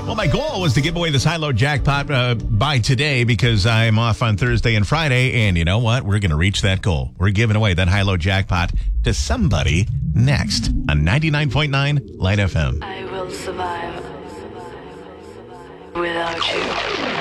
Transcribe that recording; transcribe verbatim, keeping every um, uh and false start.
Well, my goal was to give away this high-low jackpot uh, by today because I'm off on Thursday and Friday. And you know what? We're going to reach that goal. We're giving away that high-low jackpot to somebody next on ninety-nine point nine Light F M. I will survive without you.